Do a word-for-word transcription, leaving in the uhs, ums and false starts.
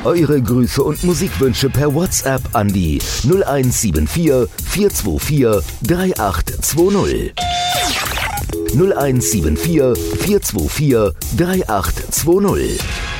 Eure Grüße und Musikwünsche per WhatsApp an die null eins sieben vier, vier zwei vier, drei acht zwei null. null eins sieben vier, vier zwei vier, drei acht zwei null.